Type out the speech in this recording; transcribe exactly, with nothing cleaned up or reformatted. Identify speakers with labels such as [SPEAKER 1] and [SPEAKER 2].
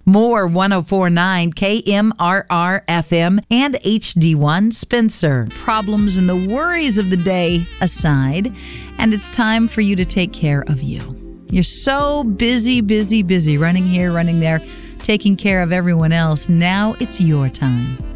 [SPEAKER 1] More one oh four point nine K M R R F M and H D one Spencer.
[SPEAKER 2] Problems and the worries of the day aside, and it's time for you to take care of you. You're so busy, busy, busy, running here, running there, taking care of everyone else. Now it's your time.